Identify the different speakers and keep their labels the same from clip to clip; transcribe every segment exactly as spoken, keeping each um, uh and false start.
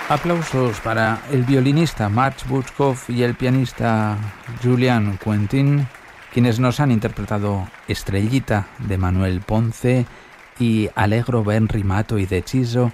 Speaker 1: Aplausos para el violinista Marc Bouchkov y el pianista Julian Quentin, quienes nos han interpretado Estrellita de Manuel Ponce y Allegro ben rimato y deciso,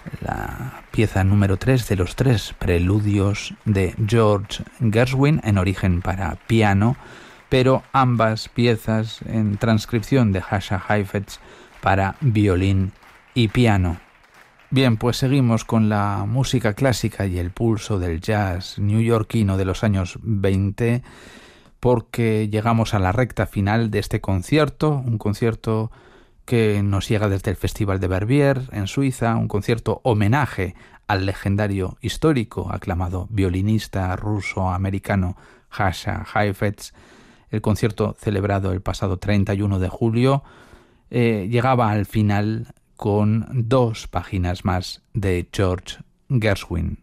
Speaker 1: la pieza número tres de los tres preludios de George Gershwin, en origen para piano, pero ambas piezas en transcripción de Jascha Heifetz para violín y piano. Bien, pues seguimos con la música clásica y el pulso del jazz neoyorquino de los años veinte, porque llegamos a la recta final de este concierto, un concierto que nos llega desde el Festival de Verbier en Suiza, un concierto homenaje al legendario histórico aclamado violinista ruso-americano Jascha Heifetz. El concierto celebrado el pasado treinta y uno de julio eh, llegaba al final con dos páginas más de George Gershwin.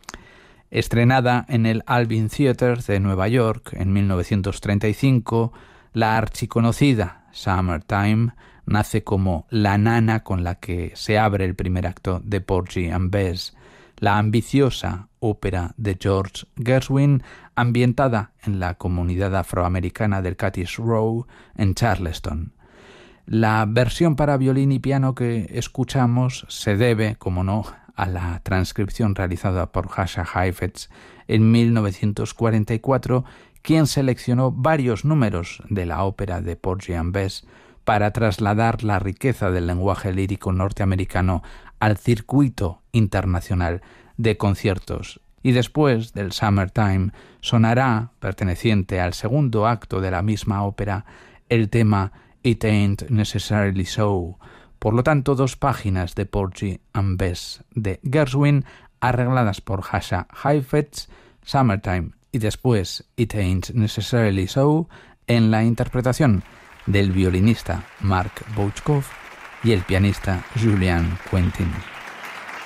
Speaker 1: Estrenada en el Albin Theatre de Nueva York en mil novecientos treinta y cinco, la archiconocida Summertime nace como la nana con la que se abre el primer acto de Porgy and Bess, la ambiciosa ópera de George Gershwin ambientada en la comunidad afroamericana del Cuttiss Row en Charleston. La versión para violín y piano que escuchamos se debe, como no, a la transcripción realizada por Jascha Heifetz en mil novecientos cuarenta y cuatro, quien seleccionó varios números de la ópera de Porgy and Bess para trasladar la riqueza del lenguaje lírico norteamericano al circuito internacional de conciertos. Y después del Summertime sonará, perteneciente al segundo acto de la misma ópera, el tema It Ain't Necessarily So. Por lo tanto, dos páginas de Porgy and Bess de Gershwin arregladas por Jascha Heifetz, Summertime y después It Ain't Necessarily So, en la interpretación del violinista Marc Bouchkov y el pianista Julian Quentin.